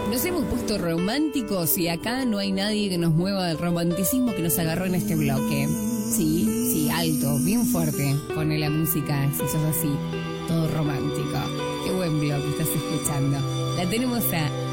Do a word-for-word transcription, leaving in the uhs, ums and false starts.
Nos hemos puesto románticos y acá no hay nadie que nos mueva del romanticismo que nos agarró en este bloque. Sí, sí, alto, bien fuerte. Pone la música, si sos así, todo romántico. Qué buen bloque estás escuchando. La tenemos a